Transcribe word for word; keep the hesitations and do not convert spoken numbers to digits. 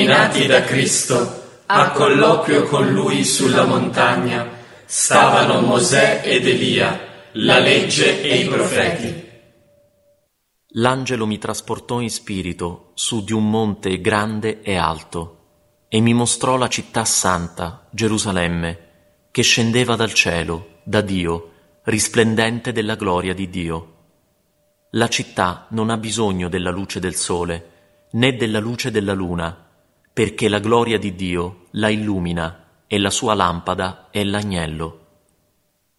illuminati da Cristo, a colloquio con lui sulla montagna, stavano Mosè ed Elia, la legge e i profeti. L'angelo mi trasportò in spirito su di un monte grande e alto, e mi mostrò la città santa, Gerusalemme, che scendeva dal cielo, da Dio, risplendente della gloria di Dio. La città non ha bisogno della luce del sole, né della luce della luna, perché la gloria di Dio la illumina e la sua lampada è l'agnello.